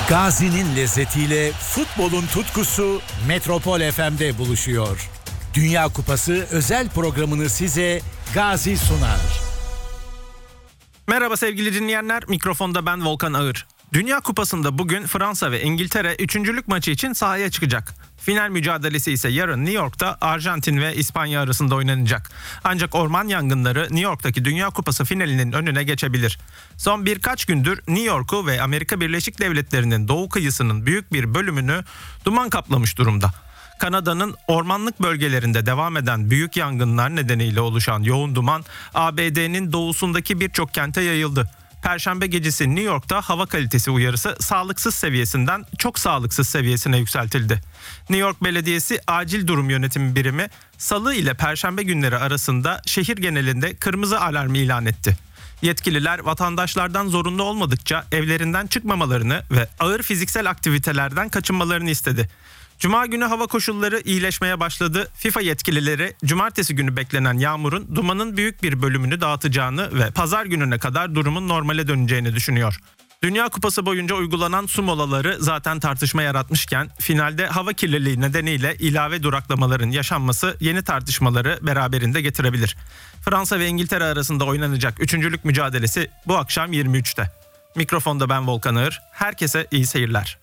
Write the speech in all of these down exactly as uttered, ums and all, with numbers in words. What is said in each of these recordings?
Gazi'nin lezzetiyle futbolun tutkusu Metropol F M'de buluşuyor. Dünya Kupası özel programını size Gazi sunar. Merhaba sevgili dinleyenler, mikrofonda ben Volkan Ağır. Dünya Kupası'nda bugün Fransa ve İngiltere üçüncülük maçı için sahaya çıkacak. Final mücadelesi ise yarın New York'ta Arjantin ve İspanya arasında oynanacak. Ancak orman yangınları New York'taki Dünya Kupası finalinin önüne geçebilir. Son birkaç gündür New York'u ve Amerika Birleşik Devletleri'nin doğu kıyısının büyük bir bölümünü duman kaplamış durumda. Kanada'nın ormanlık bölgelerinde devam eden büyük yangınlar nedeniyle oluşan yoğun duman A B D'nin doğusundaki birçok kente yayıldı. Perşembe gecesi New York'ta hava kalitesi uyarısı sağlıksız seviyesinden çok sağlıksız seviyesine yükseltildi. New York Belediyesi Acil Durum Yönetimi Birimi Salı ile Perşembe günleri arasında şehir genelinde kırmızı alarm ilan etti. Yetkililer vatandaşlardan zorunlu olmadıkça evlerinden çıkmamalarını ve ağır fiziksel aktivitelerden kaçınmalarını istedi. Cuma günü hava koşulları iyileşmeye başladı. FIFA yetkilileri cumartesi günü beklenen yağmurun dumanın büyük bir bölümünü dağıtacağını ve pazar gününe kadar durumun normale döneceğini düşünüyor. Dünya Kupası boyunca uygulanan su molaları zaten tartışma yaratmışken finalde hava kirliliği nedeniyle ilave duraklamaların yaşanması yeni tartışmaları beraberinde getirebilir. Fransa ve İngiltere arasında oynanacak üçüncülük mücadelesi bu akşam yirmi üçte. Mikrofonda ben Volkan Ağır. Herkese iyi seyirler.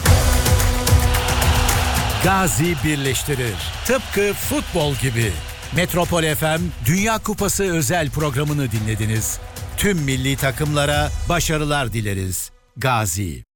Gazi birleştirir. Tıpkı futbol gibi. Metropol F M Dünya Kupası özel programını dinlediniz. Tüm milli takımlara başarılar dileriz. Gazi.